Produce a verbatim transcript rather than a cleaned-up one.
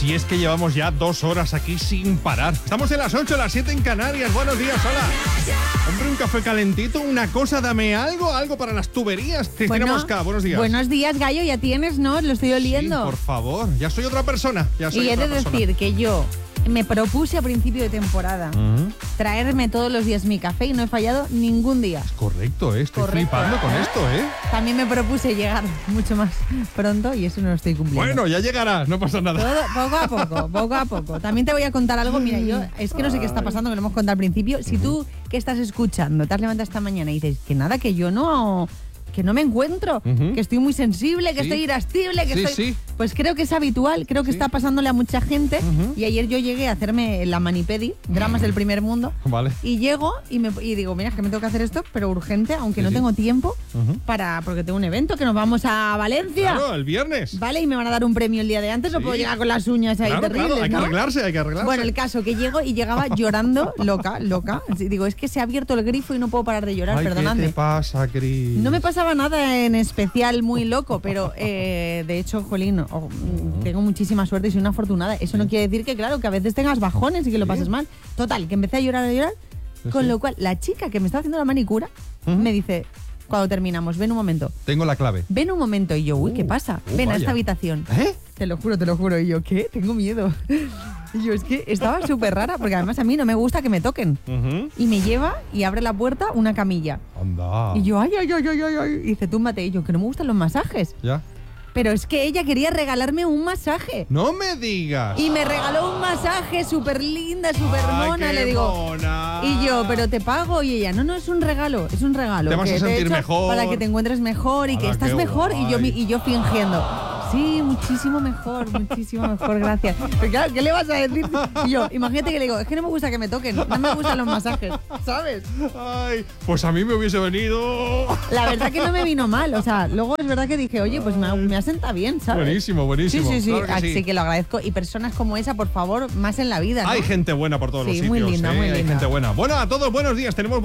Si es que llevamos ya dos horas aquí sin parar. Estamos en las ocho, las siete en Canarias. Buenos días, hola. Hombre, un café calentito, una cosa, dame algo, algo para las tuberías. Cristina Bueno, Mosca, buenos días. Buenos días, Gallo, ya tienes, ¿no? Lo estoy oliendo. Sí, por favor, ya soy otra persona. Ya soy y he otra de persona. decir que yo me propuse a principio de temporada Uh-huh. traerme todos los días mi café y no he fallado ningún día. Correcto, ¿eh? Estoy Correcto. flipando con esto, ¿eh? También me propuse llegar mucho más pronto y eso no lo estoy cumpliendo. Bueno, ya llegarás, no pasa nada. Todo poco a poco, poco a poco. También te voy a contar algo. Mira, yo es que no sé qué está pasando, que lo hemos contado al principio. Si tú que estás escuchando, te has levantado esta mañana y dices que nada, que yo no... que no me encuentro, Ujú. que estoy muy sensible, que Sí. estoy irascible, que Sí, estoy... sí. Pues creo que es habitual, creo que Sí. está pasándole a mucha gente. Ujú. Y ayer yo llegué a hacerme la manipedi, dramas del primer mundo, Vale. y llego y, me, y digo, mira, es que me tengo que hacer esto, pero urgente, aunque Sí, no sí. tengo tiempo, Ujú. para porque tengo un evento, que nos vamos a Valencia. Claro, el viernes. Vale, y me van a dar un premio el día de antes, no Sí. puedo llegar con las uñas ahí Claro, terribles, claro, hay que ¿no? arreglarse, hay que arreglarse. Bueno, el caso que llego y llegaba llorando, loca, loca. Sí, digo, es que se ha abierto el grifo y no puedo parar de llorar, Ay, perdonadme. ¿qué te pasa, Cris? No me pasaba nada en especial muy loco, pero eh, de hecho, jolín, oh, mm, tengo muchísima suerte y soy una afortunada. Eso no quiere decir que, claro, que a veces tengas bajones y que lo Sí. pases mal. Total, que empecé a llorar, a llorar, Sí, con sí. lo cual la chica que me estaba haciendo la manicura Ujú. me dice, cuando terminamos, ven un momento, Tengo la clave. ven un momento. Y yo, uy, ¿qué Uh, pasa? uh, Ven a vaya. esta habitación. ¿Eh? Te lo juro, te lo juro. Y yo, ¿qué? Tengo miedo. Y yo, es que estaba súper rara, porque además a mí no me gusta que me toquen. Ujú. Y me lleva y abre la puerta una camilla. Anda. Y yo, ay, ay, ay, ay, ay, ay. Y dice, túmbate. Y yo, que no me gustan los masajes. ¿Ya? Pero es que ella quería regalarme un masaje. ¡No me digas! Y me regaló un masaje súper linda, súper Ay, mona. qué Le digo. mona. Y yo, pero te pago. Y ella, no, no, es un regalo, es un regalo. Te vas que a he sentir hecho mejor. Para que te encuentres mejor y Ala, que estás qué mejor. Y yo, guay. mi- y yo fingiendo. Sí, muchísimo mejor, muchísimo mejor, gracias. Pero claro, ¿qué le vas a decir? Y yo, imagínate que le digo, es que no me gusta que me toquen, no me gustan los masajes, ¿sabes? Ay, pues a mí me hubiese venido. La verdad que no me vino mal, o sea, luego es verdad que dije, oye, pues me, ha- me asenta bien, ¿sabes? Buenísimo, buenísimo. Sí, sí, sí, Claro que así sí. que lo agradezco. Y personas como esa, por favor, más en la vida, ¿no? Hay gente buena por todos Sí, los sitios. muy linda, ¿eh? muy Hay linda. gente buena. Bueno, a todos, buenos días. Tenemos